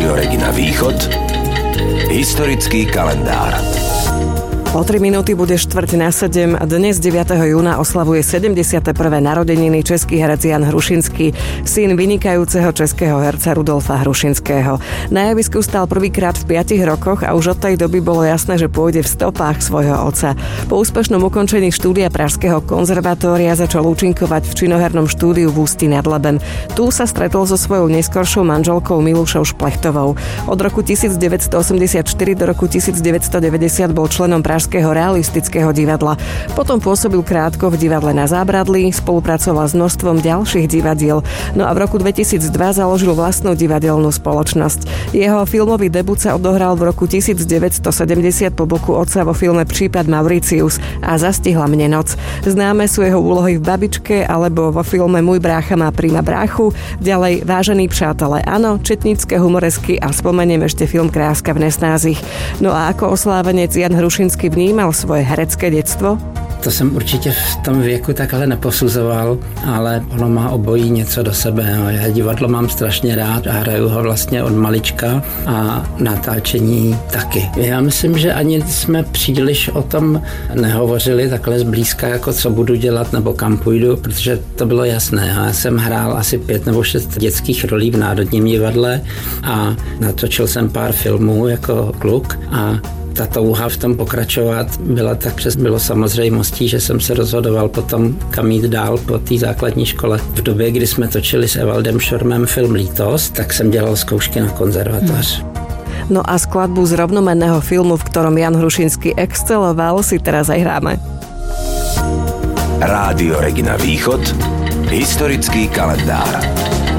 Rádio Regina Východ. Historický kalendár. O 3 minúty bude 6:45 a dnes 9. júna oslavuje 71. narodeniny český herec Jan Hrušinský, syn vynikajúceho českého herca Rudolfa Hrušinského. Na javisku stal prvýkrát v 5 rokoch a už od tej doby bolo jasné, že pôjde v stopách svojho otca. Po úspešnom ukončení štúdia Pražského konzervatória začal účinkovať v činohernom štúdiu v Ústí nad Labem. Tu sa stretol so svojou neskoršou manželkou Milušou Šplechtovou. Od roku 1984 do roku 1990 bol členom Pražského realistického divadla. Potom pôsobil krátko v divadle Na Zábradlí, spolupracoval s množstvom ďalších divadiel. No a v roku 2002 založil vlastnú divadelnú spoločnosť. Jeho filmový debut sa odohral v roku 1970 po boku otca vo filme Prípad Mauricius a Zastihla mne noc. Známe sú jeho úlohy v Babičke alebo vo filme Môj brácha má prima bráchu, ďalej Vážení přátelé, áno, četnícke humoresky a spomeniem ešte film Kráska v nesnázích. No a ako oslávenec Jan Hrušinský vnímal svoje herecké detstvo? To jsem určitě v tom věku takhle neposuzoval, ale ono má obojí něco do sebe. No. Já divadlo mám strašně rád a hraju ho vlastně od malička a natáčení taky. Já myslím, že ani jsme příliš o tom nehovořili takhle zblízka, jako co budu dělat nebo kam půjdu, protože to bylo jasné. Já jsem hrál asi 5 nebo 6 dětských rolí v Národním divadle a natočil jsem pár filmů jako kluk a ta touha v tom pokračovat bylo samozřejmostí, že jsem se rozhodoval potom, kam jít dál po té základní škole. V době, kdy jsme točili s Evaldem Šormem film Lítost, tak jsem dělal zkoušky na konzervatoř. No a skladbu z rovnomenného filmu, v ktorom Jan Hrušinský exceloval, si teraz aj hráme. Rádio Regina Východ. Historický kalendár.